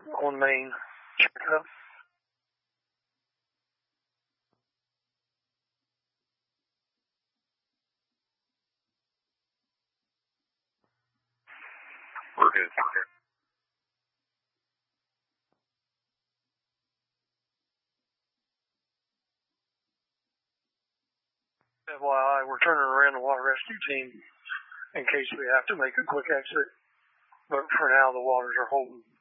on main checkup. We're good. FYI, we're turning around the water rescue team in case we have to make a quick exit. But for now, the waters are holding